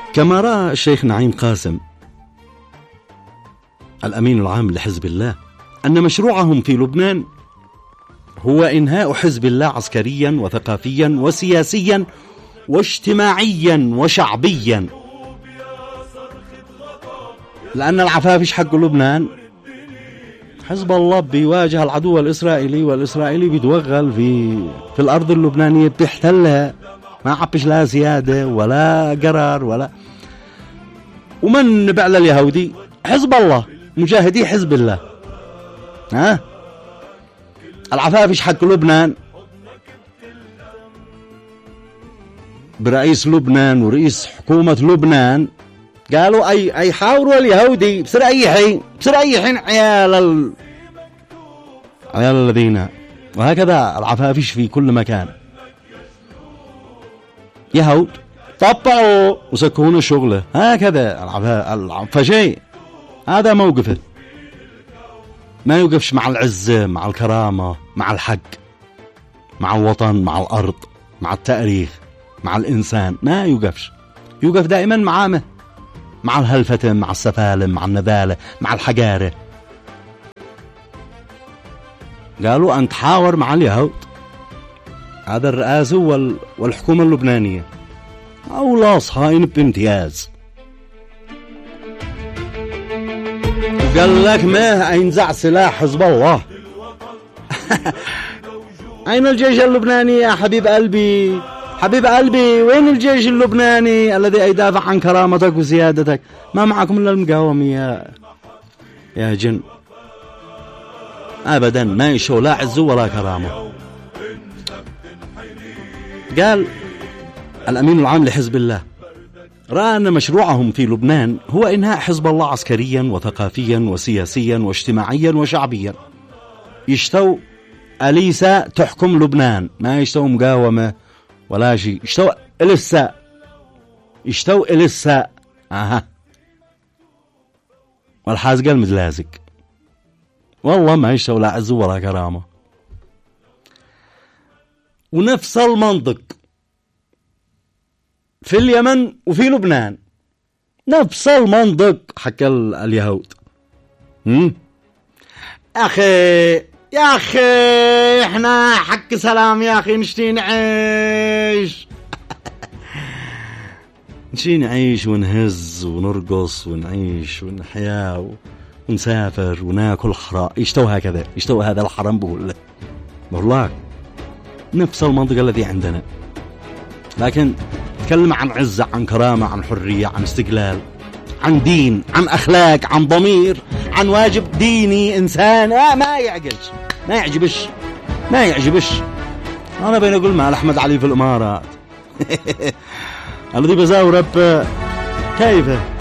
كما رأى الشيخ نعيم قاسم الأمين العام لحزب الله أن مشروعهم في لبنان هو إنهاء حزب الله عسكريا وثقافيا وسياسيا واجتماعيا وشعبيا، لأن العفافش حق لبنان حزب الله بيواجه العدو الإسرائيلي، والإسرائيلي بيتوغل في الأرض اللبنانية، بيحتلها، ما عبش لها سيادة ولا قرار ولا. ومن بعد اليهودي حزب الله، مجاهدي حزب الله. العفافش حق لبنان برئيس لبنان ورئيس حكومة لبنان قالوا أي حاوروا اليهودي بصير أي حين عيال الذين. وهكذا العفافش في كل مكان، يهود طبعوا وسكون شغله. هكذا العفافشي هذا موقفه، ما يوقفش مع العزة، مع الكرامة، مع الحق، مع الوطن، مع الأرض، مع التاريخ، مع الإنسان. ما يوقفش، يوقف دائما مع الهلفتة، مع السفالم، مع النذالة، مع الحجارة. قالوا أن تحاور مع اليهود، هذا الرئاسة والحكومة اللبنانية أو لا صهاين بامتياز. وقال لك ما ينزع سلاح حزب الله. أين الجيش اللبناني يا حبيب قلبي؟ حبيب قلبي، وين الجيش اللبناني الذي يدافع عن كرامتك وسيادتك؟ ما معكم إلا المقاومة يا جن. أبدا ما يشو لا عز ولا كرامة. قال الأمين العام لحزب الله رأى أن مشروعهم في لبنان هو إنهاء حزب الله عسكريا وثقافيا وسياسيا واجتماعيا وشعبيا. يشتو أليسا تحكم لبنان، ما يشتو مقاومة ولا شيء، يشتو إلسا والحازق المدلازق. والله ما يشتو لا عز ولا كرامة. ونفس المنطق في اليمن وفي لبنان، نفس المنطق حكى اليهود. يا أخي إحنا حق سلام يا أخي، نشتي نعيش ونهز ونرقص ونعيش ونحيا ونسافر وناكل حراء. يشتوا هكذا، يشتوا هذا الحرام. بقول لك نفس المنطقة الذي عندنا، لكن تكلم عن عزة، عن كرامة، عن حرية، عن استقلال، عن دين، عن أخلاق، عن ضمير، عن واجب ديني إنسان. ما يعجبش. أنا بين أقول مع أحمد علي في الإمارات الذي بزاور كيف